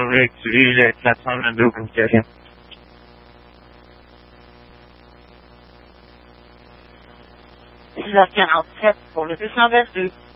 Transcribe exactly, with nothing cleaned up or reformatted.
réactiver la plateforme de communication. six heures quarante-sept pour le deux cent vingt-deux.